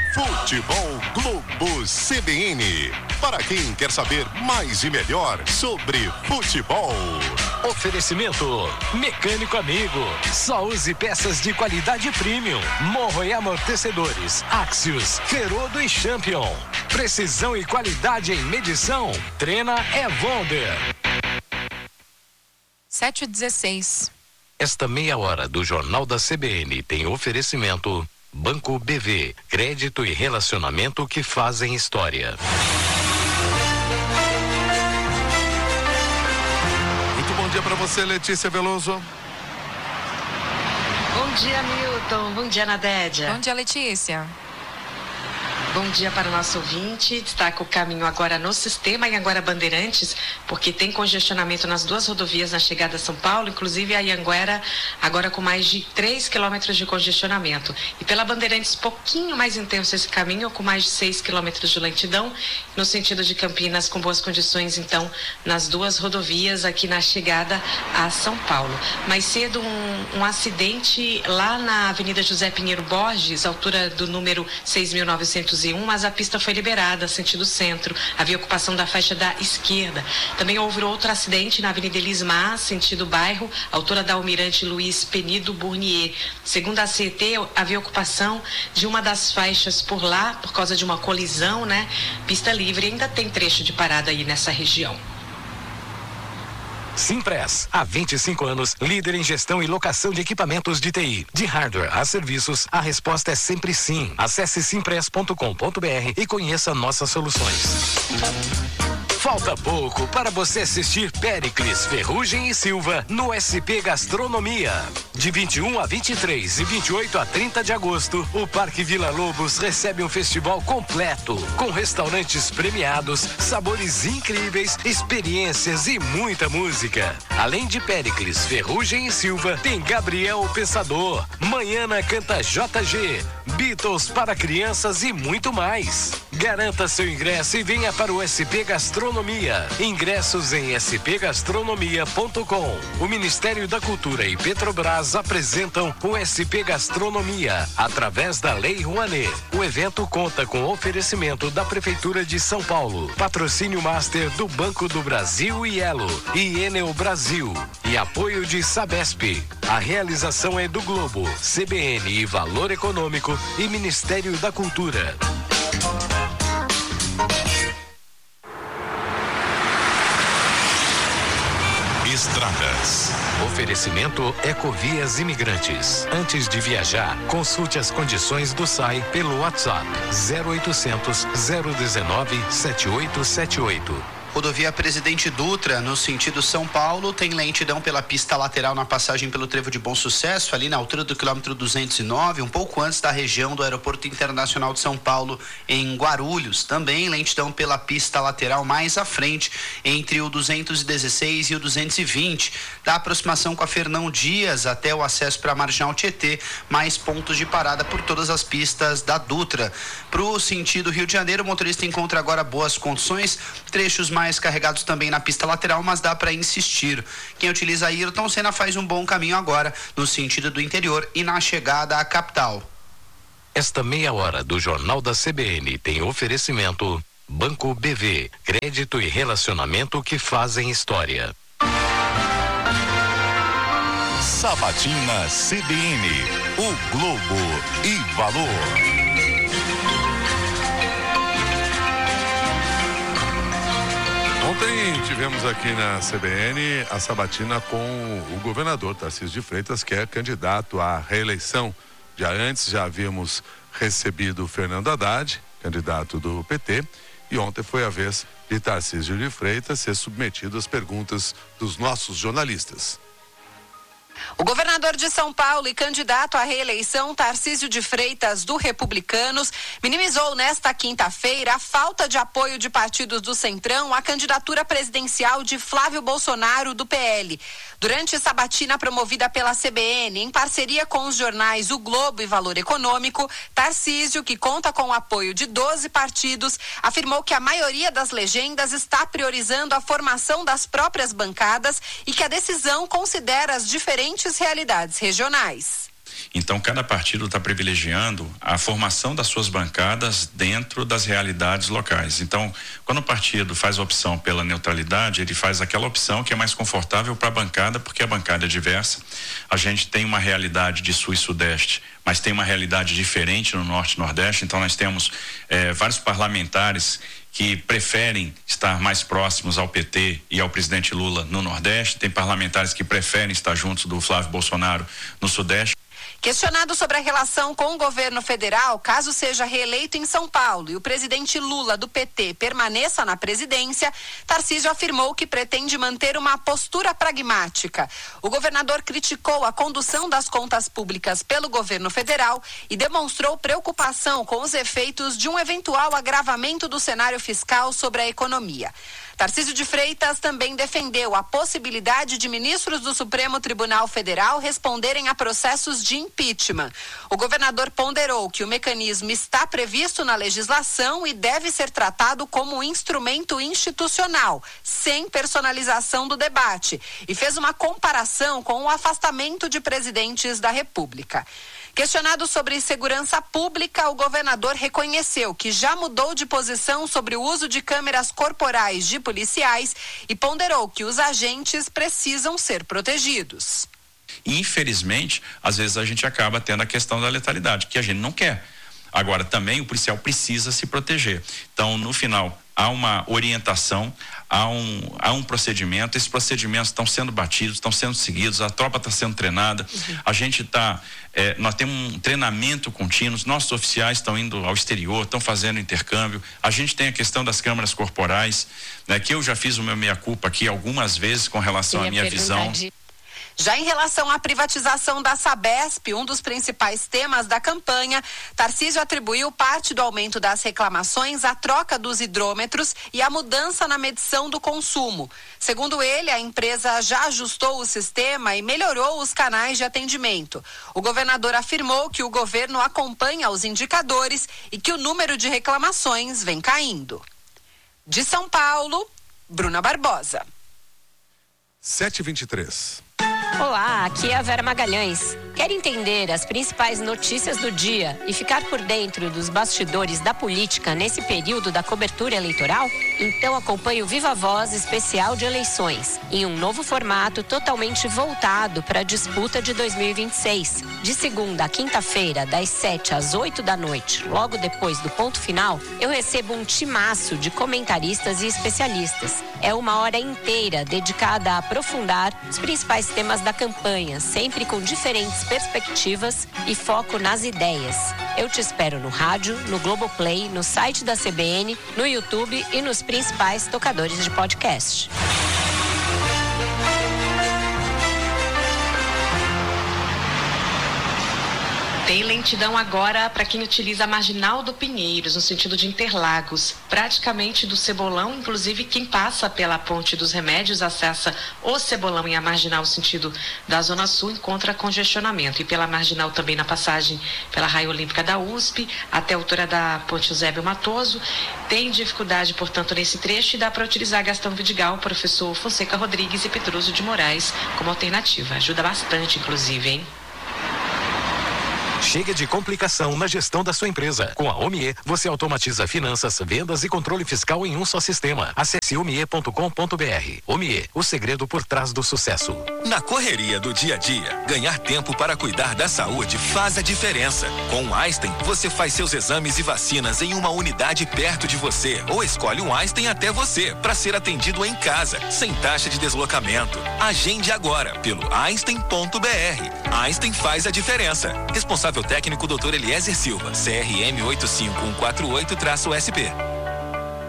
Futebol Globo CBN. Para quem quer saber mais e melhor sobre futebol. Oferecimento Mecânico Amigo. Só use peças de qualidade premium. Morro e amortecedores. Axios, Ferodo e Champion. Precisão e qualidade em medição. Treina é Wonder. 7h16. Esta meia hora do Jornal da CBN tem oferecimento Banco BV, crédito e relacionamento que fazem história. Muito bom dia para você, Letícia Veloso. Bom dia, Milton. Bom dia, Nadédia. Bom dia, Letícia. Bom dia para o nosso ouvinte. Destaca o caminho agora no sistema e agora Bandeirantes, porque tem congestionamento nas duas rodovias na chegada a São Paulo, inclusive a Anhanguera agora com mais de 3 quilômetros de congestionamento. E pela Bandeirantes, pouquinho mais intenso esse caminho, com mais de 6 quilômetros de lentidão, no sentido de Campinas, com boas condições, então, nas duas rodovias aqui na chegada a São Paulo. Mais cedo, um acidente lá na Avenida José Pinheiro Borges, altura do número 6.901, mas a pista foi liberada, sentido centro. Havia ocupação da faixa da esquerda. Também houve outro acidente na Avenida Elismar, sentido bairro, altura da Almirante Luiz Penido Bournier. Segundo a CET, havia ocupação de uma das faixas por lá, por causa de uma colisão, né? Pista livre, ainda tem trecho de parada aí nessa região. Simpress, há 25 anos, líder em gestão e locação de equipamentos de TI. De hardware a serviços, a resposta é sempre sim. Acesse simpress.com.br e conheça nossas soluções. Falta pouco para você assistir Péricles, Ferrugem e Silva no SP Gastronomia. De 21 a 23 e 28 a 30 de agosto, o Parque Vila Lobos recebe um festival completo, com restaurantes premiados, sabores incríveis, experiências e muita música. Além de Péricles, Ferrugem e Silva, tem Gabriel o Pensador, Manhana canta JG, Beatles para crianças e muito mais. Garanta seu ingresso e venha para o SP Gastronomia. Ingressos em spgastronomia.com. O Ministério da Cultura e Petrobras apresentam o SP Gastronomia através da Lei Rouanet. O evento conta com oferecimento da Prefeitura de São Paulo, patrocínio master do Banco do Brasil e Elo e Enel Brasil e apoio de Sabesp. A realização é do Globo, CBN e Valor Econômico e Ministério da Cultura. Estradas. Oferecimento Ecovias Imigrantes. Antes de viajar, consulte as condições do SAI pelo WhatsApp 0800 019 7878. Rodovia Presidente Dutra, no sentido São Paulo, tem lentidão pela pista lateral na passagem pelo Trevo de Bom Sucesso, ali na altura do quilômetro 209, um pouco antes da região do Aeroporto Internacional de São Paulo, em Guarulhos. Também lentidão pela pista lateral mais à frente, entre o 216 e o 220. Da aproximação com a Fernão Dias até o acesso para a Marginal Tietê, mais pontos de parada por todas as pistas da Dutra. Para o sentido Rio de Janeiro, o motorista encontra agora boas condições, trechos mais carregados também na pista lateral, mas dá para insistir. Quem utiliza Ayrton Senna faz um bom caminho agora, no sentido do interior e na chegada à capital. Esta meia hora do Jornal da CBN tem oferecimento Banco BV, crédito e relacionamento que fazem história. Sabatina CBN, o Globo e Valor. Ontem tivemos aqui na CBN a sabatina com o governador Tarcísio de Freitas, que é candidato à reeleição. Já antes já havíamos recebido o Fernando Haddad, candidato do PT, e ontem foi a vez de Tarcísio de Freitas ser submetido às perguntas dos nossos jornalistas. O governador de São Paulo e candidato à reeleição, Tarcísio de Freitas, do Republicanos, minimizou nesta quinta-feira a falta de apoio de partidos do Centrão à candidatura presidencial de Flávio Bolsonaro, do PL. Durante a sabatina promovida pela CBN, em parceria com os jornais O Globo e Valor Econômico, Tarcísio, que conta com o apoio de 12 partidos, afirmou que a maioria das legendas está priorizando a formação das próprias bancadas e que a decisão considera as diferentes realidades regionais. Então, cada partido está privilegiando a formação das suas bancadas dentro das realidades locais. Então, quando o partido faz a opção pela neutralidade, ele faz aquela opção que é mais confortável para a bancada, porque a bancada é diversa. A gente tem uma realidade de sul e sudeste, mas tem uma realidade diferente no norte e nordeste. Então, nós temos vários parlamentares que preferem estar mais próximos ao PT e ao presidente Lula no Nordeste. Tem parlamentares que preferem estar juntos do Flávio Bolsonaro no Sudeste. Questionado sobre a relação com o governo federal, caso seja reeleito em São Paulo e o presidente Lula do PT permaneça na presidência, Tarcísio afirmou que pretende manter uma postura pragmática. O governador criticou a condução das contas públicas pelo governo federal e demonstrou preocupação com os efeitos de um eventual agravamento do cenário fiscal sobre a economia. Tarcísio de Freitas também defendeu a possibilidade de ministros do Supremo Tribunal Federal responderem a processos de impeachment. O governador ponderou que o mecanismo está previsto na legislação e deve ser tratado como um instrumento institucional, sem personalização do debate, e fez uma comparação com o afastamento de presidentes da República. Questionado sobre segurança pública, o governador reconheceu que já mudou de posição sobre o uso de câmeras corporais de policiais e ponderou que os agentes precisam ser protegidos. Infelizmente, às vezes a gente acaba tendo a questão da letalidade, que a gente não quer. Agora, também o policial precisa se proteger. Então, no final, há uma orientação, há um procedimento. Esses procedimentos estão sendo batidos, estão sendo seguidos, a tropa está sendo treinada. A gente nós temos um treinamento contínuo, nossos oficiais estão indo ao exterior, estão fazendo intercâmbio. A gente tem a questão das câmaras corporais, né, que eu já fiz o meu meia-culpa aqui algumas vezes com relação à minha visão. Já em relação à privatização da Sabesp, um dos principais temas da campanha, Tarcísio atribuiu parte do aumento das reclamações à troca dos hidrômetros e à mudança na medição do consumo. Segundo ele, a empresa já ajustou o sistema e melhorou os canais de atendimento. O governador afirmou que o governo acompanha os indicadores e que o número de reclamações vem caindo. De São Paulo, Bruna Barbosa. 7h23. Olá, aqui é a Vera Magalhães. Quer entender as principais notícias do dia e ficar por dentro dos bastidores da política nesse período da cobertura eleitoral? Então acompanhe o Viva Voz especial de eleições, em um novo formato totalmente voltado para a disputa de 2026. De segunda a quinta-feira, das 7 às 8 da noite, logo depois do ponto final, eu recebo um timaço de comentaristas e especialistas. É uma hora inteira dedicada a aprofundar os principais temas da campanha, sempre com diferentes perspectivas e foco nas ideias. Eu te espero no rádio, no Globoplay, no site da CBN, no YouTube e nos principais tocadores de podcast. Tem lentidão agora para quem utiliza a Marginal do Pinheiros, no sentido de Interlagos, praticamente do Cebolão. Inclusive, quem passa pela Ponte dos Remédios, acessa o Cebolão e a Marginal, no sentido da Zona Sul, encontra congestionamento. E pela Marginal também na passagem pela Raia Olímpica da USP, até a altura da Ponte Eusébio Matoso. Tem dificuldade, portanto, nesse trecho, e dá para utilizar Gastão Vidigal, Professor Fonseca Rodrigues e Petrúzio de Moraes como alternativa. Ajuda bastante, inclusive, hein? Chega de complicação na gestão da sua empresa. Com a Omie, você automatiza finanças, vendas e controle fiscal em um só sistema. Acesse omie.com.br. Omie, o segredo por trás do sucesso. Na correria do dia a dia, ganhar tempo para cuidar da saúde faz a diferença. Com o Einstein, você faz seus exames e vacinas em uma unidade perto de você, ou escolhe um Einstein até você, para ser atendido em casa, sem taxa de deslocamento. Agende agora pelo einstein.br. Einstein faz a diferença. Responsável técnico Dr. Eliezer Silva, CRM 85148-SP.